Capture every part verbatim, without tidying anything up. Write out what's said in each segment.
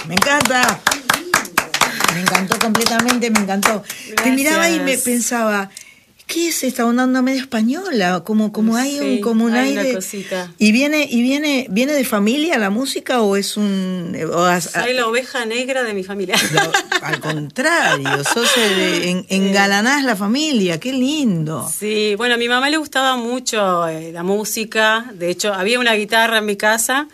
Me encanta. Me encantó completamente, me encantó. Gracias. Te miraba y me pensaba, ¿qué es esta onda, onda medio española? Como, como hay sí, un, como un hay aire. Una cosita. ¿Y viene, y viene, viene de familia la música o es un? O a, Soy la oveja negra de mi familia. La, al contrario, sos el, en, engalanás la familia, qué lindo. Sí, bueno, a mi mamá le gustaba mucho eh, la música. De hecho, había una guitarra en mi casa.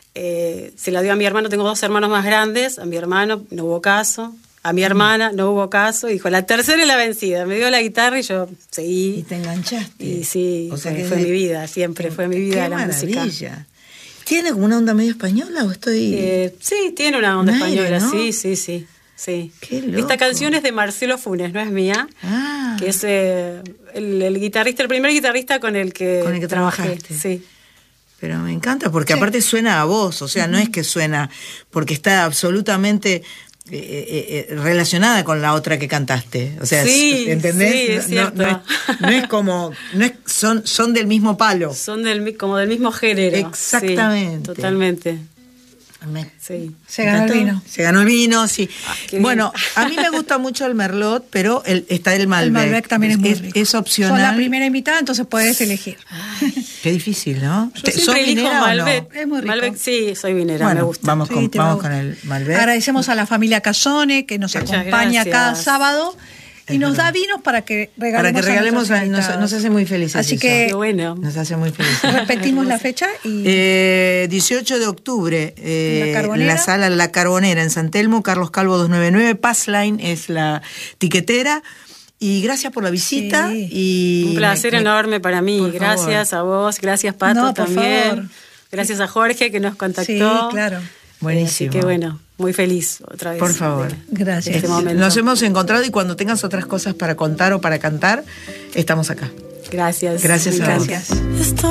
Eh, se la dio a mi hermano, tengo dos hermanos más grandes. A mi hermano no hubo caso. A mi hermana no hubo caso, y dijo, la tercera es la vencida. Me dio la guitarra y yo seguí. Y te enganchaste. Y sí, o sea fue, que fue de... mi vida, siempre fue mi vida qué la maravilla. música. ¿Tiene como una onda medio española o estoy...? Eh, sí, tiene una onda un aire, española, ¿no? sí, sí, sí. sí. Qué loco. Esta canción es de Marcelo Funes, no es mía. Ah. Que es eh, el, el guitarrista, el primer guitarrista con el que, con el que trabajé. trabajaste. Sí. Pero me encanta porque sí. aparte suena a vos, o sea, uh-huh. no es que suena porque está absolutamente eh, eh, relacionada con la otra que cantaste, o sea, sí, ¿entendés? Sí, es no, cierto. No, no, es, no es como, no es, son, son del mismo palo. Son del, como del mismo género. Exactamente. Sí, totalmente. Me, sí. Se ganó el vino. Se ganó el vino, sí. Ah, bueno, a mí me gusta mucho el Merlot, pero el, está el Malbec. El Malbec también es muy es, rico. Es opcional. Sos la primera invitada, entonces puedes elegir. Ay, qué difícil, ¿no? Yo siempre elijo Malbec. No? Es muy rico. Malbec, sí, soy vinera, bueno, me gusta. Vamos, sí, con, vamos gusta. con el Malbec. Agradecemos a la familia Casone que nos Muchas acompaña gracias. cada sábado. Y Es nos verdad. da vinos para que regalemos. Para que regalemos, a a, nos, nos hace muy felices. Así eso. que Qué bueno. Nos hace muy felices. Repetimos la fecha y eh, dieciocho de octubre, eh, La Carbonera. la sala La Carbonera en San Telmo, Carlos Calvo doscientos noventa y nueve, Passline es la tiquetera. Y gracias por la visita. Sí. Y Un placer me, enorme para mí. por Gracias favor. a vos, gracias Pato No, por también. favor. Gracias a Jorge que nos contactó. sí, claro. Buenísimo. Así que bueno, muy feliz otra vez. Por favor. de- Gracias. de este momento. Nos hemos encontrado y cuando tengas otras cosas para contar o para cantar, estamos acá. Gracias. Gracias a vos. Gracias.